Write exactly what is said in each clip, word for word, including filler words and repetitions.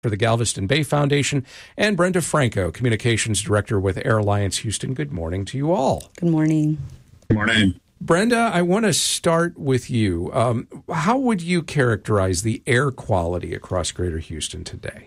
for the Galveston Bay Foundation, and Brenda Franco, Communications Director with Air Alliance Houston. Good morning to you all. Good morning. Good morning. Brenda, I want to start with you. Um, how would you characterize the air quality across Greater Houston today?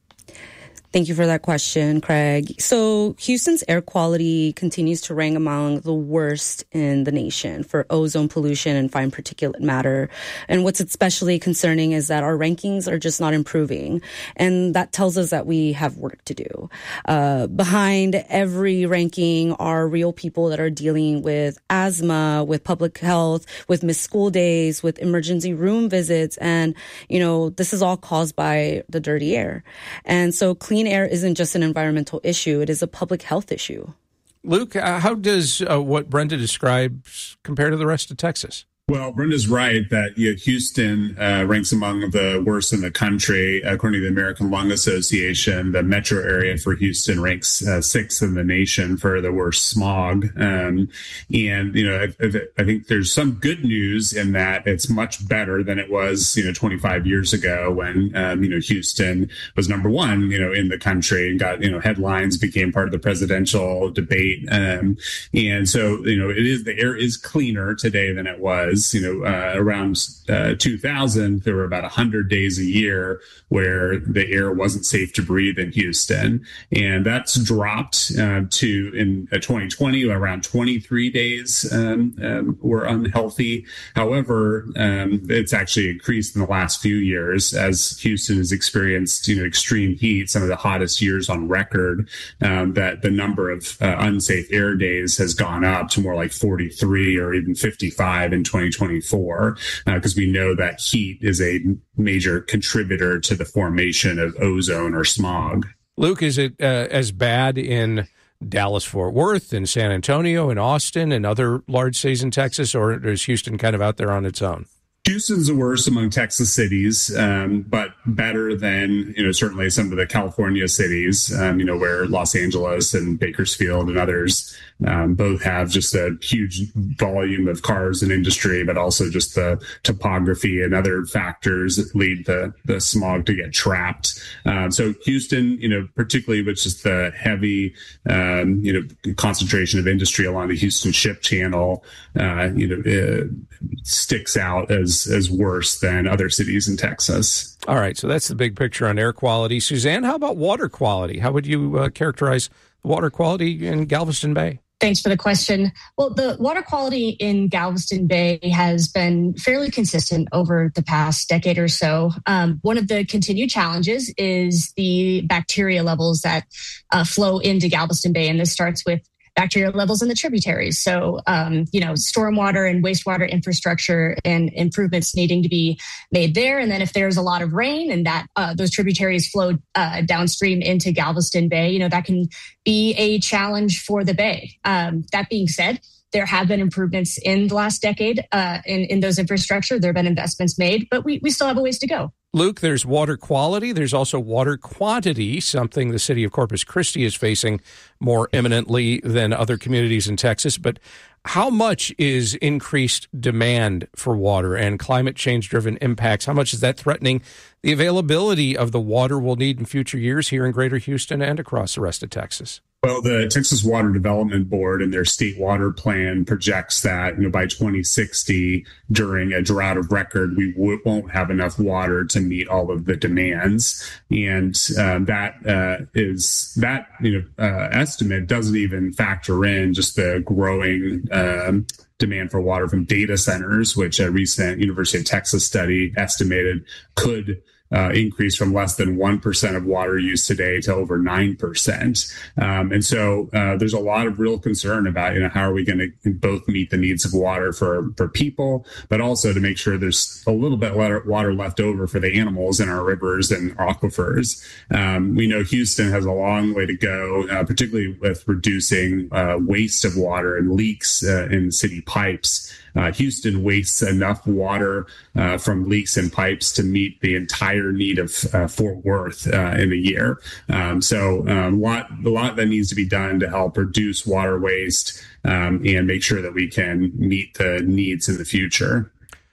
Thank you for that question, Craig. So Houston's air quality continues to rank among the worst in the nation for ozone pollution and fine particulate matter. And what's especially concerning is that our rankings are just not improving. And that tells us that we have work to do. Uh, behind every ranking are real people that are dealing with asthma, with public health, with missed school days, with emergency room visits. And, you know, this is all caused by the dirty air. And so clean air isn't just an environmental issue, it is a public health issue. Luke, uh, how does uh, what Brenda describes compare to the rest of Texas? Well, Brenda's right that you know, Houston uh, ranks among the worst in the country. According to the American Lung Association, the metro area for Houston ranks uh, sixth in the nation for the worst smog. Um, and, you know, I, I think there's some good news in that it's much better than it was, you know, twenty-five years ago when, um, you know, Houston was number one, you know, in the country and got, you know, headlines, became part of the presidential debate. Um, and so, you know, it is, the air is cleaner today than it was. You know, uh, around uh, two thousand, there were about one hundred days a year where the air wasn't safe to breathe in Houston. And that's dropped uh, to, in uh, twenty twenty, around twenty-three days um, um, were unhealthy. However, um, it's actually increased in the last few years as Houston has experienced, you know, extreme heat, some of the hottest years on record, um, that the number of uh, unsafe air days has gone up to more like forty-three or even fifty-five in twenty twenty-four, because uh, we know that heat is a major contributor to the formation of ozone or smog. Luke, is it uh, as bad in Dallas-Fort Worth, in San Antonio, in Austin, and other large cities in Texas, or is Houston kind of out there on its own? Houston's the worst among Texas cities, um, but better than, you know, certainly some of the California cities, um, you know, where Los Angeles and Bakersfield and others um, both have just a huge volume of cars and industry, but also just the topography and other factors that lead the, the smog to get trapped. Um, so Houston, you know, particularly with just the heavy, um, you know, concentration of industry along the Houston Ship Channel, uh, you know, it sticks out as as worse than other cities in Texas. All right, so that's the big picture on air quality. Suzanne, how about water quality? How would you uh, characterize water quality in Galveston Bay? Thanks for the question. Well, the water quality in Galveston Bay has been fairly consistent over the past decade or so. Um, one of the continued challenges is the bacteria levels that uh, flow into Galveston Bay, and this starts with bacterial levels in the tributaries. So, um, you know, stormwater and wastewater infrastructure and improvements needing to be made there. And then if there's a lot of rain and that uh, those tributaries flow uh, downstream into Galveston Bay, you know, that can be a challenge for the bay. Um, that being said, there have been improvements in the last decade uh, in, in those infrastructure. There have been investments made, but we, we still have a ways to go. Luke, there's water quality. There's also water quantity, something the city of Corpus Christi is facing more imminently than other communities in Texas. But how much is increased demand for water and climate change-driven impacts? How much is that threatening the availability of the water we'll need in future years here in Greater Houston and across the rest of Texas? Well, the Texas Water Development Board and their state water plan projects that, you know, by twenty sixty, during a drought of record, we w- won't have enough water to meet all of the demands. And uh, that uh, is that, you know, uh, estimate doesn't even factor in just the growing um, demand for water from data centers, which a recent University of Texas study estimated could Uh, increase from less than one percent of water use today to over nine percent. Um, and so uh, there's a lot of real concern about, you know, how are we going to both meet the needs of water for, for people, but also to make sure there's a little bit of water left over for the animals in our rivers and aquifers. Um, we know Houston has a long way to go, uh, particularly with reducing uh, waste of water and leaks uh, in city pipes. Uh, Houston wastes enough water uh, from leaks in pipes to meet the entire need of uh, Fort Worth uh, in a year. Um, so um, a lot, a lot that needs to be done to help reduce water waste um, and make sure that we can meet the needs in the future.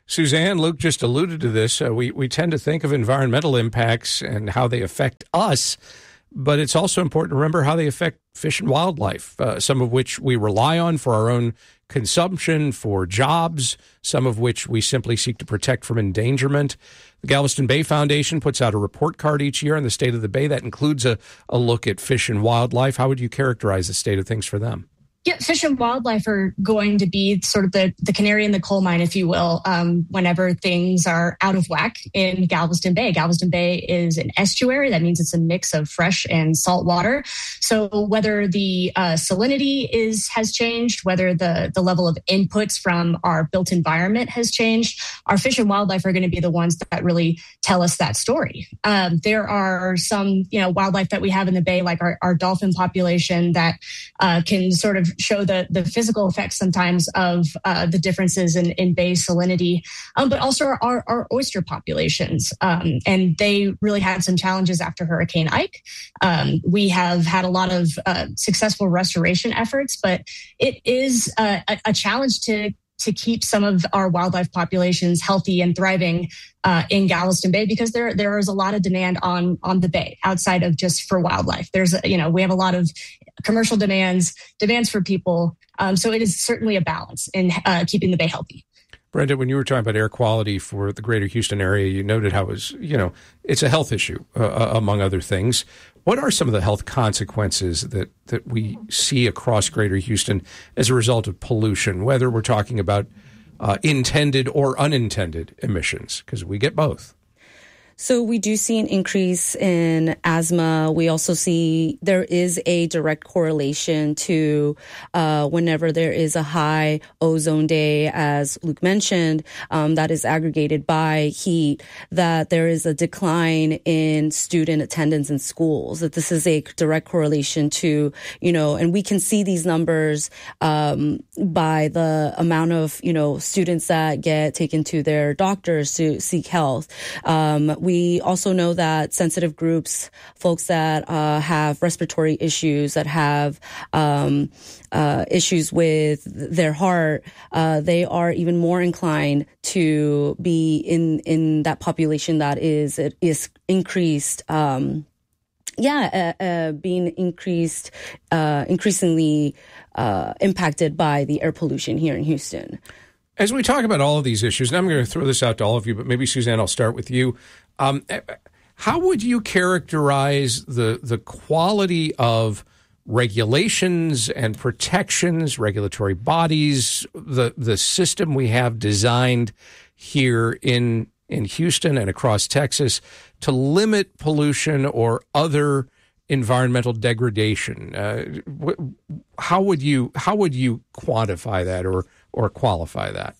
Suzanne, Luke just alluded to this. Uh, we, we tend to think of environmental impacts and how they affect us, but it's also important to remember how they affect fish and wildlife, uh, some of which we rely on for our own consumption, for jobs, some of which we simply seek to protect from endangerment. The Galveston Bay Foundation puts out a report card each year on the state of the bay that includes a, a look at fish and wildlife. How would you characterize the state of things for them? Yeah, fish and wildlife are going to be sort of the, the canary in the coal mine, if you will, um, whenever things are out of whack in Galveston Bay. Galveston Bay is an estuary. That means it's a mix of fresh and salt water. So whether the uh, salinity is has changed, whether the, the level of inputs from our built environment has changed, our fish and wildlife are going to be the ones that really tell us that story. Um, there are some, you know, wildlife that we have in the bay, like our, our dolphin population, that uh, can sort of show the, the physical effects sometimes of uh, the differences in, in bay salinity, um, but also our, our oyster populations. Um, and they really had some challenges after Hurricane Ike. Um, we have had a lot of uh, successful restoration efforts, but it is uh, a, a challenge to to keep some of our wildlife populations healthy and thriving uh, in Galveston Bay, because there there is a lot of demand on on the bay outside of just for wildlife. There's, you know, we have a lot of commercial demands, demands for people. Um, so it is certainly a balance in uh, keeping the bay healthy. Brenda, when you were talking about air quality for the greater Houston area, you noted how it was, you know, it's a health issue, uh, among other things. What are some of the health consequences that, that we see across greater Houston as a result of pollution, whether we're talking about uh, intended or unintended emissions? Because we get both. So we do see an increase in asthma. We also see there is a direct correlation to uh, whenever there is a high ozone day, as Luke mentioned, um, that is aggregated by heat, that there is a decline in student attendance in schools, that this is a direct correlation to, you know, and we can see these numbers um, by the amount of, you know, students that get taken to their doctors to seek health. Um, We also know that sensitive groups, folks that uh, have respiratory issues, that have um, uh, issues with their heart, uh, they are even more inclined to be in, in that population that is is increased. Um, yeah, uh, uh, being increased, uh, increasingly uh, impacted by the air pollution here in Houston. As we talk about all of these issues, and I'm going to throw this out to all of you, but maybe, Suzanne, I'll start with you. Um, how would you characterize the the quality of regulations and protections, regulatory bodies, the the system we have designed here in in Houston and across Texas to limit pollution or other environmental degradation? Uh, how would you how would you quantify that or or qualify that?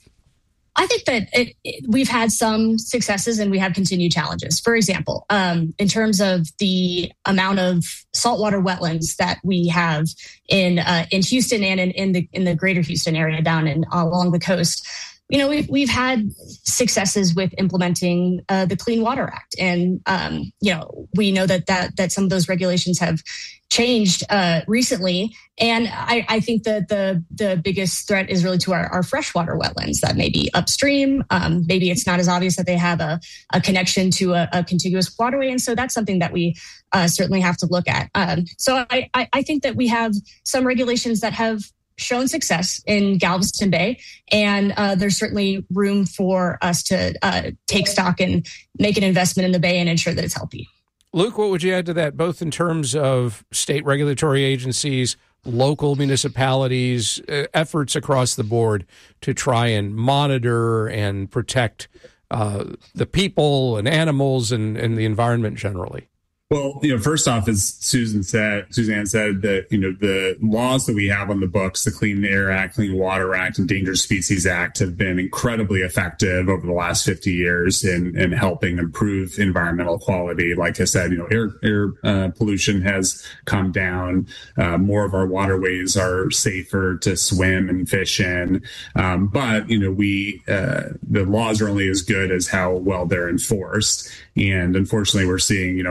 I think that it, it, we've had some successes and we have continued challenges. For example, um, in terms of the amount of saltwater wetlands that we have in uh, in Houston and in, in the in the greater Houston area down and along the coast, you know, we've we've had successes with implementing uh, the Clean Water Act, and um, you know, we know that that that some of those regulations have changed uh, recently. And I, I think that the the biggest threat is really to our, our freshwater wetlands that may be upstream. Um, maybe it's not as obvious that they have a, a connection to a, a contiguous waterway. And so that's something that we uh, certainly have to look at. Um, so I, I, I think that we have some regulations that have shown success in Galveston Bay, and uh, there's certainly room for us to uh, take stock and make an investment in the bay and ensure that it's healthy. Luke, what would you add to that, both in terms of state regulatory agencies, local municipalities, uh, efforts across the board to try and monitor and protect uh, the people and animals and, and the environment generally? Well, you know, first off, as Susan said, Suzanne said that, you know, the laws that we have on the books, the Clean Air Act, Clean Water Act, Endangered Species Act, have been incredibly effective over the last fifty years in, in helping improve environmental quality. Like I said, you know, air, air uh, pollution has come down. Uh, more of our waterways are safer to swim and fish in. Um, but, you know, we, uh, the laws are only as good as how well they're enforced. And unfortunately, we're seeing, you know, a major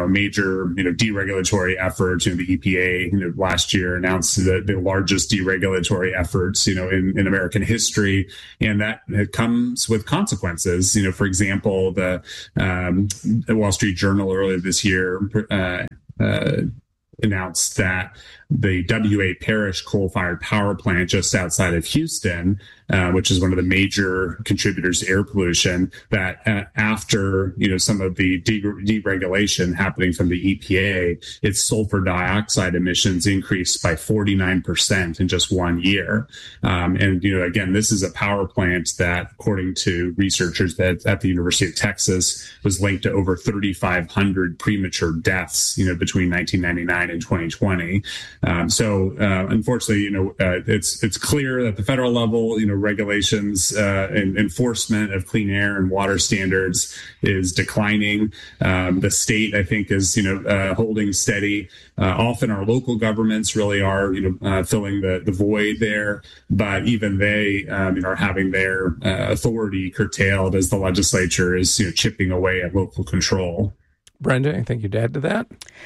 major, you know, deregulatory efforts. You know, the E P A, you know, last year announced the, the largest deregulatory efforts, you know, in, in American history. And that comes with consequences. You know, for example, the, um, the Wall Street Journal earlier this year, uh, uh, announced that the W A Parish coal-fired power plant just outside of Houston, uh, which is one of the major contributors to air pollution, that uh, after, you know, some of the de- deregulation happening from the E P A, its sulfur dioxide emissions increased by forty-nine percent in just one year. Um, and, you know, again, this is a power plant that, according to researchers that at the University of Texas, was linked to over thirty-five hundred premature deaths, you know, between nineteen ninety-nine and twenty twenty. Um, so, uh, unfortunately, you know, uh, it's it's clear that the federal level, you know, regulations uh, and enforcement of clean air and water standards is declining. Um, the state, I think, is, you know, uh, holding steady. Uh, often our local governments really are, you know, uh, filling the, the void there. But even they, um, you know, are having their uh, authority curtailed as the legislature is, you know, chipping away at local control. Brenda, anything you'd add to that?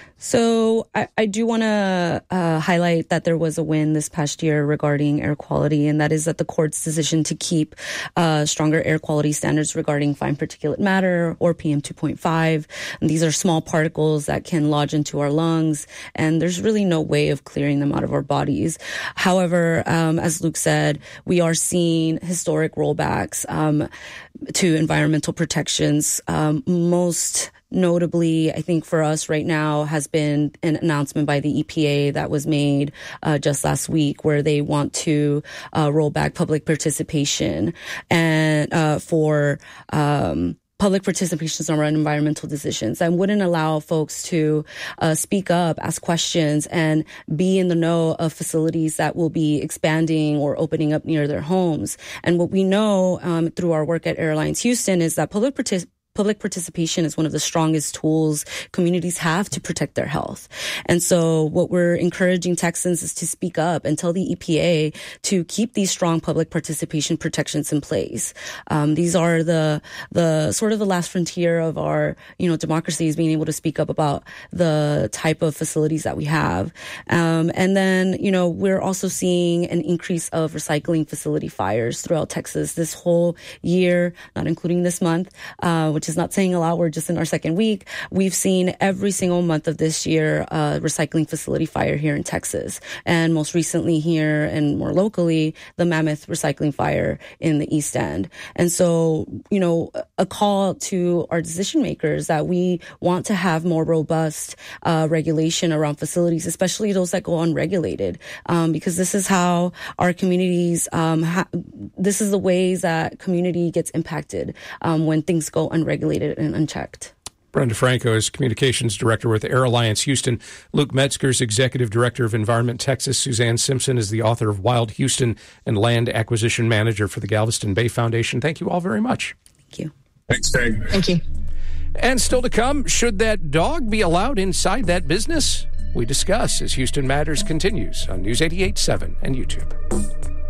So I, I do want to uh, highlight that there was a win this past year regarding air quality, and that is that the court's decision to keep uh, stronger air quality standards regarding fine particulate matter, or P M two point five. And these are small particles that can lodge into our lungs, and there's really no way of clearing them out of our bodies. However, um, as Luke said, we are seeing historic rollbacks um, to environmental protections. Um, most Notably, I think for us right now has been an announcement by the E P A that was made uh, just last week, where they want to uh, roll back public participation and uh, for um, public participations around environmental decisions, and wouldn't allow folks to uh, speak up, ask questions, and be in the know of facilities that will be expanding or opening up near their homes. And what we know um, through our work at Airlines Houston is that public participation Public participation is one of the strongest tools communities have to protect their health. And so what we're encouraging Texans is to speak up and tell the E P A to keep these strong public participation protections in place. Um, these are the, the sort of the last frontier of our, you know, democracy, is being able to speak up about the type of facilities that we have. Um, and then, you know, we're also seeing an increase of recycling facility fires throughout Texas this whole year, not including this month, uh, which is not saying a lot. We're just in our second week. We've seen every single month of this year uh, recycling facility fire here in Texas. And most recently here and more locally, the Mammoth recycling fire in the East End. And so, you know, a call to our decision makers that we want to have more robust uh, regulation around facilities, especially those that go unregulated, um, because this is how our communities, um, ha- this is the ways that community gets impacted um, when things go unregulated. regulated and unchecked. Brenda Franco is Communications Director with Air Alliance Houston. Luke Metzger's Executive Director of Environment Texas. Suzanne Simpson is the author of Wild Houston and Land Acquisition Manager for the Galveston Bay Foundation. Thank you all very much. Thank you. Thanks, Greg. Thank you. And still to come, should that dog be allowed inside that business? We discuss as Houston Matters continues on News eighty-eight point seven and YouTube.